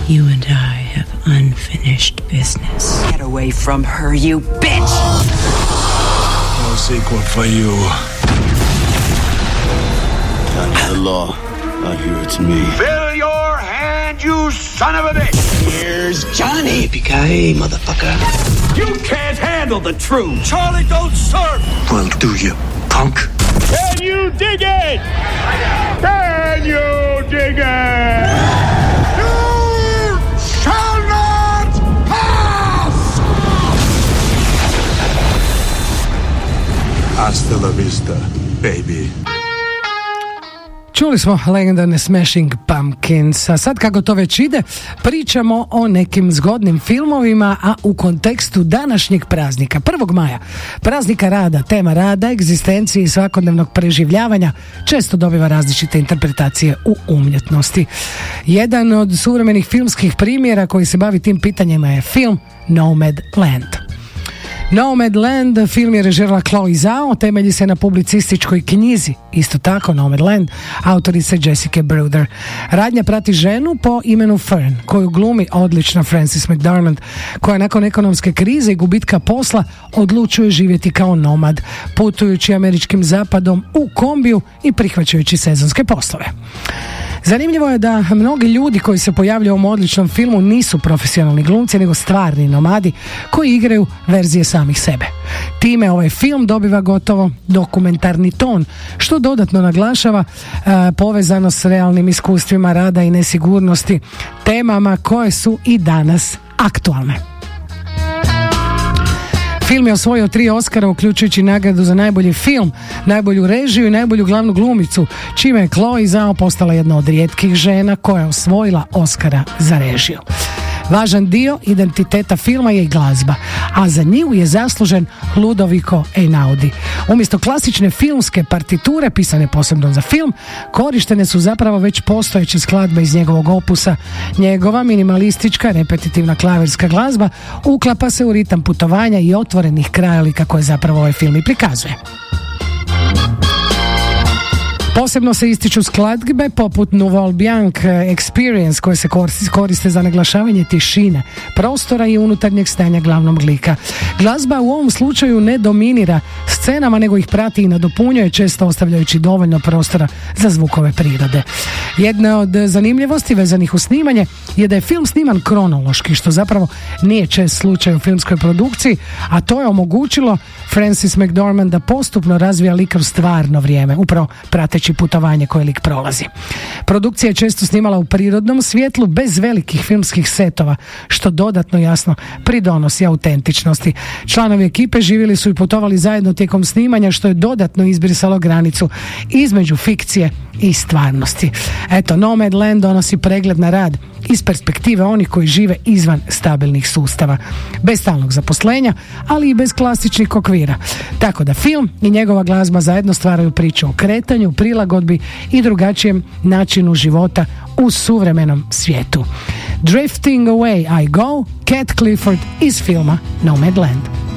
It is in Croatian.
You and I have unfinished business. Get away from her, you bitch! No sequel for you. Under the law, I hear it's me. Fill your hand, you son of a bitch! Here's Johnny. Yippee-ki-yay, motherfucker. You can't handle the truth! Charlie, don't surf! Well, do you, punk? Can you dig it? Can you dig it? You shall not pass! Hasta la vista, baby. Čuli smo legendarne Smashing Pumpkins, a sad kako to već ide, pričamo o nekim zgodnim filmovima, a u kontekstu današnjeg praznika, 1. maja, praznika rada. Tema rada, egzistencije i svakodnevnog preživljavanja često dobiva različite interpretacije u umjetnosti. Jedan od suvremenih filmskih primjera koji se bavi tim pitanjima je film Nomadland. Nomadland film je režirala Chloe Zhao, temelji se na publicističkoj knjizi, isto tako Nomadland, autorice Jessica Bruder. Radnja prati ženu po imenu Fern, koju glumi odlična Frances McDormand, koja nakon ekonomske krize i gubitka posla odlučuje živjeti kao nomad, putujući američkim zapadom u kombiju i prihvaćajući sezonske poslove. Zanimljivo je da mnogi ljudi koji se pojavljaju u ovom odličnom filmu nisu profesionalni glumci, nego stvarni nomadi koji igraju verzije samih sebe. Time ovaj film dobiva gotovo dokumentarni ton, što dodatno naglašava povezano s realnim iskustvima rada i nesigurnosti, temama koje su i danas aktualne. Film je osvojio 3 Oscara, uključujući nagradu za najbolji film, najbolju režiju i najbolju glavnu glumicu, čime je Chloe Zhao postala jedna od rijetkih žena koja je osvojila Oscara za režiju. Važan dio identiteta filma je i glazba, a za nju je zaslužen Ludovico Einaudi. Umjesto klasične filmske partiture pisane posebno za film, korištene su zapravo već postojeće skladbe iz njegovog opusa. Njegova minimalistička, repetitivna klavirska glazba uklapa se u ritam putovanja i otvorenih krajolika koje zapravo ovaj film i prikazuje. Posebno se ističu skladbe poput Nouvelle Bianc Experience, koje se koriste za naglašavanje tišine, prostora i unutarnjeg stanja glavnog lika. Glazba u ovom slučaju ne dominira scenama, nego ih prati i nadopunjuje, često ostavljajući dovoljno prostora za zvukove prirode. Jedna od zanimljivosti vezanih uz snimanje je da je film sniman kronološki, što zapravo nije čest slučaj u filmskoj produkciji, a to je omogućilo Frances McDormand da postupno razvija lik kroz stvarno vrijeme, upravo prateći putovanje koje lik prolazi. Produkcija je često snimala u prirodnom svjetlu bez velikih filmskih setova, što dodatno jasno pridonosi autentičnosti. Članovi ekipe živjeli su i putovali zajedno tijekom snimanja, što je dodatno izbrisalo granicu između fikcije i stvarnosti. Eto, Nomadland donosi pregled na rad iz perspektive onih koji žive izvan stabilnih sustava, bez stalnog zaposlenja, ali i bez klasičnih okvira. Tako da film i njegova glazba zajedno stvaraju priču o kretanju, prilagodbi i drugačijem načinu života u suvremenom svijetu. Drifting Away I Go, Cat Clifford iz filma Nomadland.